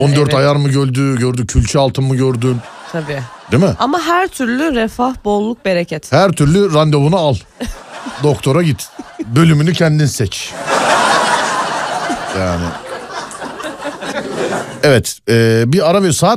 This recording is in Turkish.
14 Evet. ayar mı gördü, külçe altın mı gördün? Tabii. Değil mi? Ama her türlü refah, bolluk, bereket. Her türlü randevunu al. Doktora git. Bölümünü kendin seç. Yani. Evet, bir ara ve saat